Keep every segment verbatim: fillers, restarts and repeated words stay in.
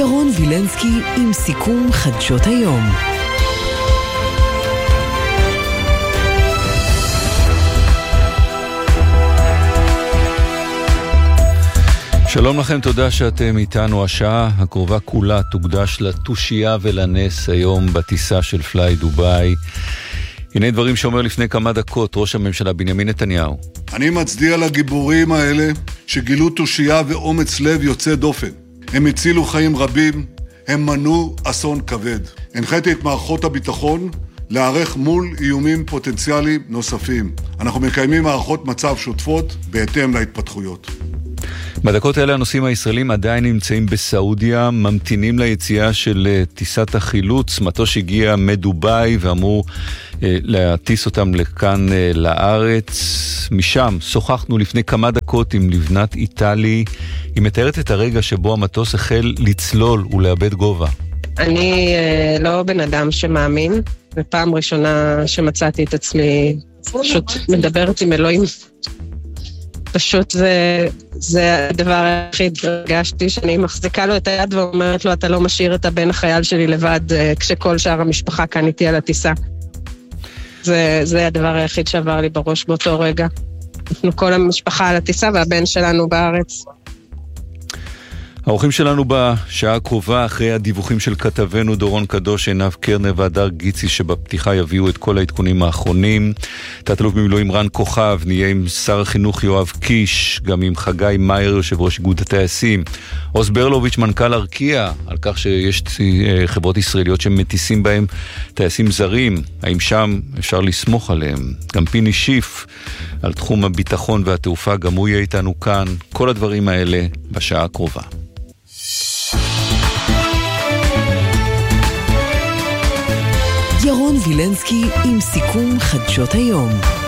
ירון וילנסקי עם סיכום חדשות היום. שלום לכם, תודה שאתם איתנו. השעה הקרובה כולה תוקדש לתושייה ולנס היום בטיסה של פליי דוביי. הנה דברים שאומר לפני כמה דקות ראש הממשלה בנימין נתניהו. אני מצדיע לגיבורים האלה שגילו תושייה ואומץ לב יוצא דופן. הם הצילו חיים רבים, הם מנעו אסון כבד. הנחיתי את מערכות הביטחון להיערך מול איומים פוטנציאליים נוספים. אנחנו מקיימים מערכות מצב שוטפות בהתאם להתפתחויות. בדקות האלה הנוסעים הישראלים עדיין נמצאים בסעודיה, ממתינים ליציאה של טיסת החילוץ. מטוס הגיע מדובאי ואמור אה, להטיס אותם לכאן אה, לארץ. משם שוחחנו לפני כמה דקות עם לבנת איטלי. היא מתארת את הרגע שבו המטוס החל לצלול ולאבד גובה. אני אה, לא בן אדם שמאמין. בפעם ראשונה שמצאתי את עצמי פשוט מדברת עם אלוהים. פשוט זה, זה הדבר היחיד הרגשתי שאני מחזיקה לו את היד ואומרת לו, אתה לא משאיר את הבן החייל שלי לבד כשכל שאר המשפחה כאן איתי על הטיסה. זה, זה הדבר היחיד שעבר לי בראש באותו רגע. אנחנו כל המשפחה על הטיסה והבן שלנו בארץ. האורחים שלנו בשעה הקרובה, אחרי הדיווחים של כתבנו דורון קדוש, עינב קרנר והדר גיצי, שבפתיחה יביאו את כל העדכונים האחרונים. תת-אלוף במילואים רן כוכב, נהיה עם שר החינוך יואב קיש, גם עם חגי מאיר, יושב ראש איגוד הטייסים. עוז ברלוביץ', מנכ"ל ארקיע, על כך שיש חברות ישראליות שמטיסים בהם טייסים זרים. האם שם אפשר לסמוך עליהם? גם פיני שיף, על תחום הביטחון והתעופה, גם הוא יהיה איתנו כאן. כל הדברים האלה בשעה הקרובה. ירון וילנסקי עם סיכום חדשות היום.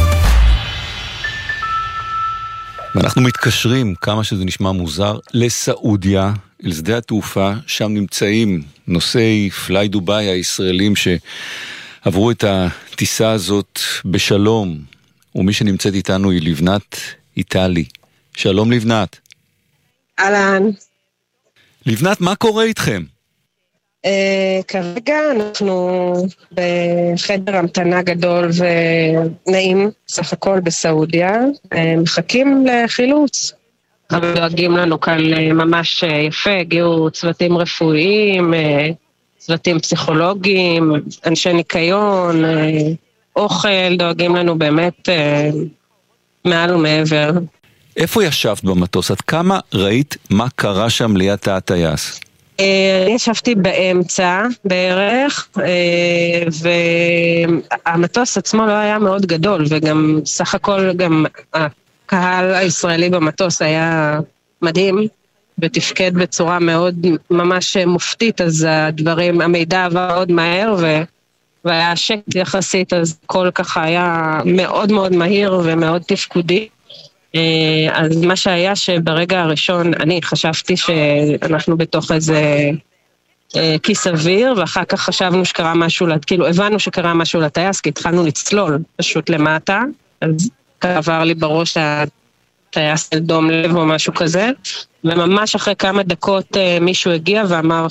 ואנחנו מתקשרים, כמה שזה נשמע מוזר, לסעודיה, אל שדה התעופה. שם נמצאים נוסעי פליי דוביי הישראלים שעברו את הטיסה הזאת בשלום. ומי שנמצאת איתנו היא לבנת איטלי. שלום לבנת. אהלן. לבנת, מה קורה איתכם? Uh, כרגע אנחנו בחדר המתנה גדול ונעים, סך הכל בסעודיה, uh, מחכים לחילוץ. אבל דואגים לנו כאן uh, ממש uh, יפה, הגיעו צוותים רפואיים, uh, צוותים פסיכולוגיים, אנשי ניקיון, uh, אוכל, דואגים לנו באמת uh, מעל ומעבר. איפה ישבת במטוס? עד כמה ראית מה קרה שם ליד תא הטייס? אני ישבתי באמצע בערך, והמטוס עצמו לא היה מאוד גדול, וגם סך הכל גם הקהל הישראלי במטוס היה מדהים, ותפקד בצורה מאוד ממש מופתית, אז הדברים, המידע עבר מאוד מהר, והיה שקט יחסית, אז כל ככה היה מאוד מאוד מהיר ומאוד תפקודי. אז מה שהיה שברגע הראשון אני חשבתי שאנחנו בתוך איזה כיס אוויר, ואחר כך חשבנו שקרה משהו, כאילו הבנו שקרה משהו לטייס, כי התחלנו לצלול פשוט למטה, אז עבר לי בראש הטייס אל דום לב או משהו כזה, וממש אחרי כמה דקות מישהו הגיע ואמר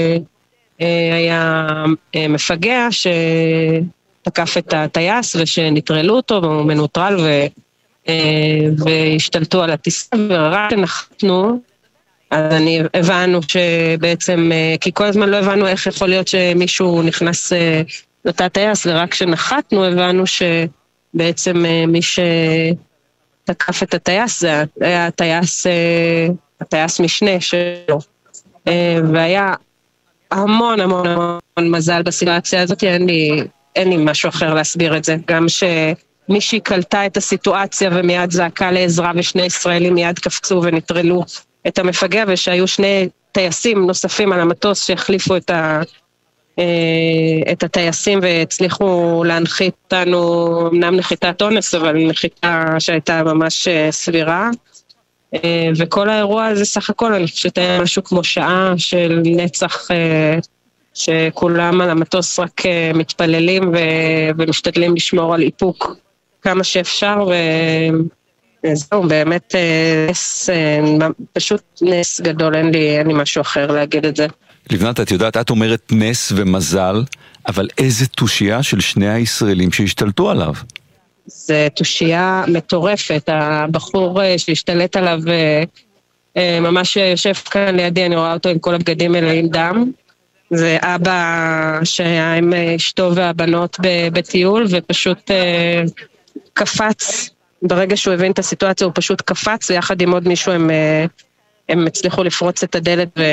שהיה מפגע שתקף את הטייס ושנטרלו אותו והוא מנוטרל ו... והשתלטו על הטיסה, ורק נחתנו, אז אני הבנו שבעצם, כי כל הזמן לא הבנו איך יכול להיות שמישהו נכנס לתא טייס, ורק כשנחתנו הבנו שבעצם מי שתקף את הטייס, זה היה הטייס, הטייס משנה שלו, והיה המון המון המון מזל בסיטואציה הזאת, אין לי, אין לי משהו אחר להסביר את זה, גם ש... מישהי קלטה את הסיטואציה ומיד זעקה לעזרה, ושני ישראלים מיד קפצו ונטרלו את המפגע, ושהיו שני טייסים נוספים על המטוס שהחליפו את, ה, את הטייסים והצליחו להנחית אותנו, אמנם נחיתת אונס, אבל נחיתה שהייתה ממש סבירה. וכל האירוע הזה סך הכל, אני חושבת היה משהו כמו שעה של נצח, שכולם על המטוס רק מתפללים ומשתדלים לשמור על איפוק כמה שאפשר, וזהו, באמת נס, פשוט נס גדול, אין לי, אין לי משהו אחר להגיד את זה. לבנת, את יודעת, את אומרת נס ומזל, אבל איזה תושייה של שני הישראלים שהשתלטו עליו. זה תושייה מטורפת, הבחור שהשתלט עליו ממש יושב כאן לידי, אני רואה אותו עם כל הבגדים מלאים דם. זה אבא שהיה עם אשתו והבנות בטיול, ופשוט קפץ, ברגע שהוא הבין את הסיטואציה הוא פשוט קפץ, ויחד עם עוד מישהו הם, הם הצליחו לפרוץ את הדלת ו...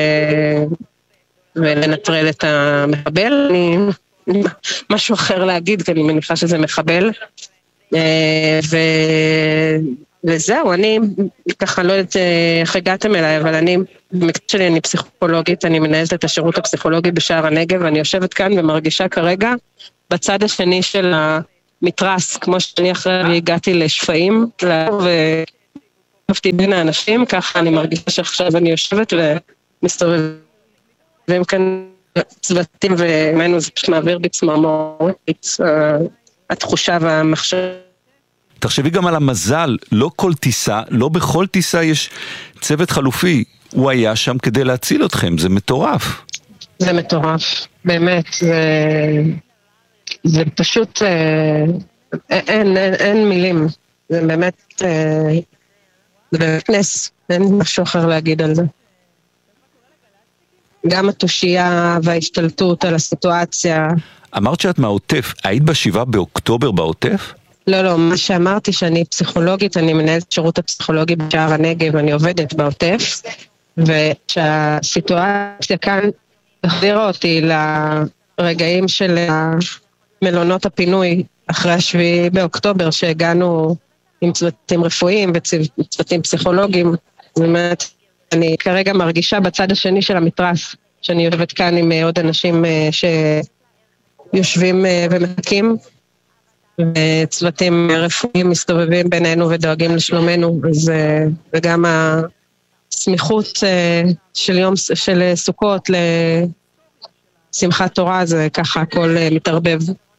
ולנטרל את המחבל. אני... משהו אחר להגיד, כי אני מניחה שזה מחבל. ו... וזהו, אני ככה לא יודעת איך הגעתם אליי, אבל אני, במקצוע שלי אני פסיכולוגית, אני מנהלת את השירות הפסיכולוגי בשער הנגב, ואני יושבת כאן ומרגישה כרגע בצד השני של המתרס, כמו שאני אחרי הגעתי לשפעים, וחפתי בין האנשים, ככה אני מרגישה שעכשיו אני יושבת ומסתובבים כאן צוותים, ומנו זה פשוט מעביר בצמרמורת, התחושה והמחשב. תחשבי גם על המזל, לא כל טיסה, לא בכל טיסה יש צוות חלופי. הוא היה שם כדי להציל אתכם, זה מטורף. זה מטורף, באמת. זה, זה פשוט, אין, אין, אין מילים. זה באמת, זה באמת נס, אין משהו אחר להגיד על זה. גם התושייה וההשתלטות על הסיטואציה. אמרת שאת מהעוטף, היית בשבעה באוקטובר בעוטף? לא, לא, מה שאמרתי שאני פסיכולוגית, אני מנהלת שירות הפסיכולוגי בשער הנגב, אני עובדת בעוטף, ושהסיטואציה כאן החזירה אותי לרגעים של מלונות הפינוי אחרי השביעי באוקטובר, שהגענו עם צוותים רפואיים וצוותים פסיכולוגיים. זאת אומרת, אני כרגע מרגישה בצד השני של המתרס, שאני יושבת כאן עם עוד אנשים שיושבים ומחכים, וצוותים רפואיים מסתובבים בינינו ודואגים לשלומנו, וגם הסמיכות של יום, של סוכות לשמחת תורה, זה ככה הכל מתערבב.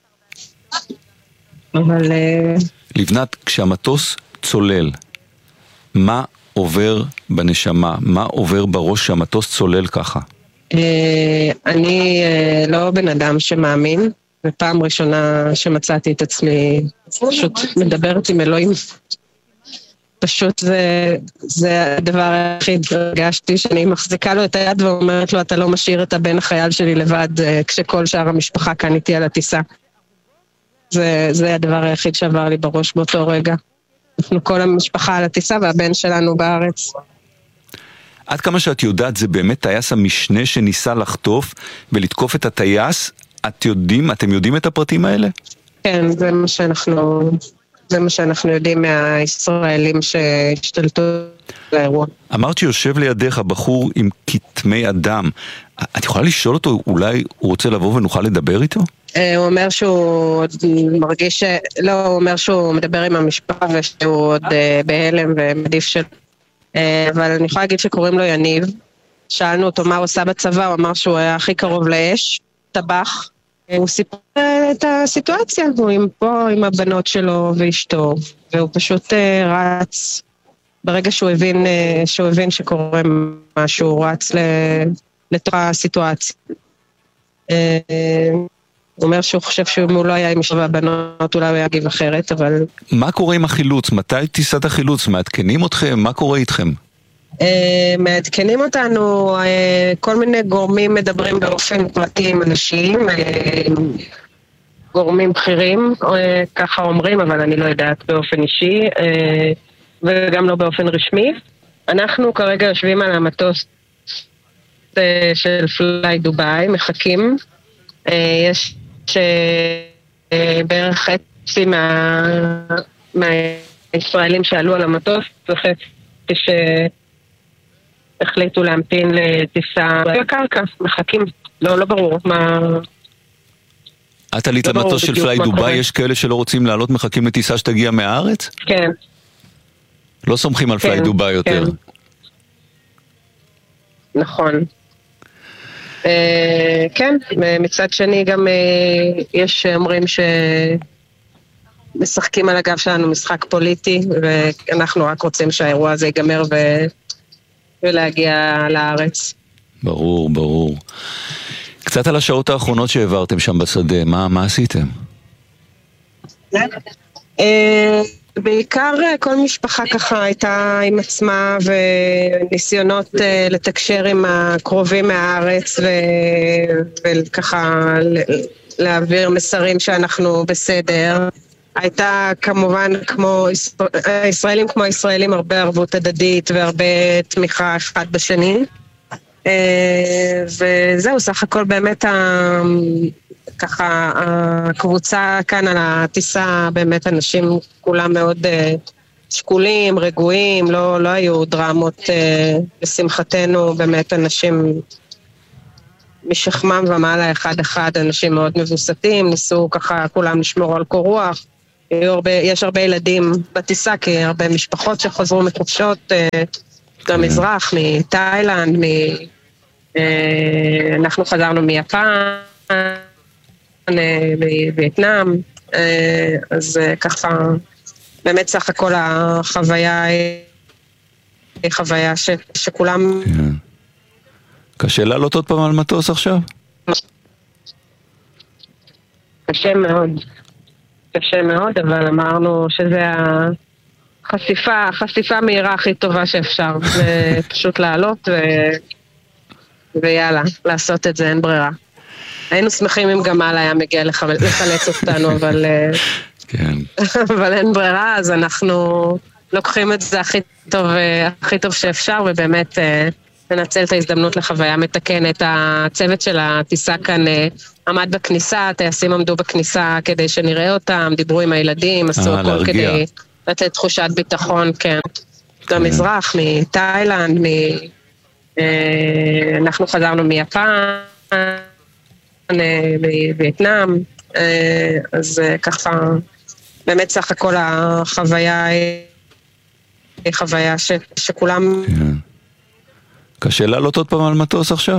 אבל... לבנת, כשהמטוס צולל, מה עובר בנשמה? מה עובר בראש שהמטוס צולל ככה? אני לא בן אדם שמאמין, ופעם ראשונה שמצאתי את עצמי, פשוט מדברת עם אלוהים. פשוט זה, זה הדבר היחיד, הרגשתי שאני מחזיקה לו את היד ואומרת לו, אתה לא משאיר את הבן החייל שלי לבד, כשכל שאר המשפחה כאן איתי על הטיסה. זה, זה הדבר היחיד שעבר לי בראש באותו רגע. אנחנו כל המשפחה על הטיסה והבן שלנו בארץ. עד כמה שאת יודעת, זה באמת טייס המשנה שניסה לחטוף ולתקוף את הטייס? את יודעים, אתם יודעים את הפרטים האלה? כן, זה מה שאנחנו, זה מה שאנחנו יודעים מהישראלים שהשתלטו לאירוע. אמרת שיושב לידך בחור עם כתמי אדם. את יכולה לשאול אותו, אולי הוא רוצה לבוא ונוכל לדבר איתו? הוא אומר שהוא מרגיש, לא, הוא אומר שהוא מדבר עם המשפחה ושהוא עוד בהלם ומדיף של... אבל אני יכולה להגיד שקוראים לו יניב. שאלנו אותו מה הוא עושה בצבא, הוא אמר שהוא היה הכי קרוב לאש, טבח. הוא סיפר את הסיטואציה, הוא עם פה עם הבנות שלו ואשתו, והוא פשוט רץ, ברגע שהוא הבין, שהוא הבין שקורה משהו, הוא רץ לתוך הסיטואציה. הוא אומר שהוא חושב שאם הוא לא היה עם אשתו והבנות, אולי הוא יגיב אחרת, אבל... מה קורה עם החילוץ? מתי טיסת החילוץ? מעדכנים אתכם? מה קורה איתכם? מעדכנים אותנו, כל מיני גורמים מדברים באופן פרטי עם אנשים, גורמים בכירים, ככה אומרים, אבל אני לא יודעת באופן אישי, וגם לא באופן רשמי. אנחנו כרגע יושבים על המטוס של פליי דובאי, מחכים. יש בערך חצי מהישראלים שעלו על המטוס, וחצי ש... החליטו להמתין לטיסה בקרקע, מחכים, לא, לא ברור מה... את עלית למטוס של פליי דובאי, יש כאלה שלא רוצים לעלות, מחכים לטיסה שתגיע מהארץ? כן. לא סומכים על פליי דובאי יותר. נכון. כן, מצד שני גם יש אומרים שמשחקים על הגב שלנו משחק פוליטי, ואנחנו רק רוצים שהאירוע הזה ייגמר ו... ולהגיע לארץ. ברור, ברור. קצת על השעות האחרונות שהעברתם שם בשדה, מה, מה עשיתם? בעיקר כל משפחה ככה הייתה עם עצמה וניסיונות לתקשר עם הקרובים מהארץ וככה להעביר מסרים שאנחנו בסדר. הייתה כמובן כמו ישראלים כמו ישראלים הרבה ערבות הדדית והרבה תמיכה אחד בשני. וזהו, סך הכל באמת ככה הקבוצה כאן על הטיסה, באמת אנשים כולם מאוד שקולים, רגועים, לא, לא היו דרמות, לשמחתנו באמת אנשים משכמם ומעלה אחד אחד, אנשים מאוד מבוסתים, ניסו ככה כולם לשמור על קור רוח, הרבה, יש הרבה ילדים בטיסה, כי הרבה משפחות שחזרו מחופשות במזרח, מתאילנד, מ... אנחנו חזרנו מיפן, מווייטנאם, אז ככה, באמת סך הכל החוויה היא חוויה ש, שכולם... קשה לעלות עוד פעם על מטוס עכשיו? קשה מאוד, קשה מאוד, אבל אמרנו שזה החשיפה, החשיפה מהירה הכי טובה שאפשר, זה פשוט לעלות ו... ויאללה, לעשות את זה, אין ברירה. היינו שמחים אם גמל היה מגיע לחלץ אותנו, אבל, כן. אבל אין ברירה, אז אנחנו לוקחים את זה הכי טוב, הכי טוב שאפשר, ובאמת ננצל את ההזדמנות לחוויה מתקנת. הצוות של הטיסה כאן עמד בכניסה, טייסים עמדו בכניסה כדי שנראה אותם, דיברו עם הילדים, עשו הכל כדי לתת תחושת ביטחון, כן. במזרח, מתאילנד, מ... אנחנו חזרנו מיפן, מווייטנאם, אז ככה, באמת סך הכל החוויה היא חוויה ש, שכולם... קשה לעלות עוד פעם על מטוס עכשיו?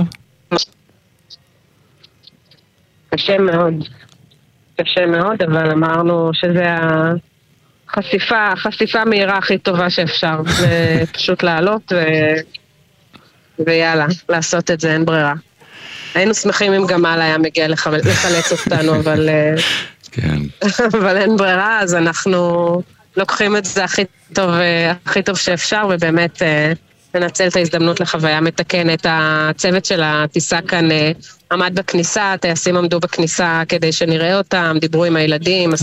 קשה מאוד, קשה מאוד, אבל אמרנו שזה החשיפה, החשיפה מהירה הכי טובה שאפשר, זה פשוט לעלות ו... ויאללה, לעשות את זה, אין ברירה. היינו שמחים אם גמל היה מגיע לחלץ אותנו, אבל, כן. אבל אין ברירה, אז אנחנו לוקחים את זה הכי טוב, הכי טוב שאפשר, ובאמת ננצל את ההזדמנות לחוויה מתקנת. הצוות של הטיסה כאן עמד בכניסה, טייסים עמדו בכניסה כדי שנראה אותם, דיברו עם הילדים,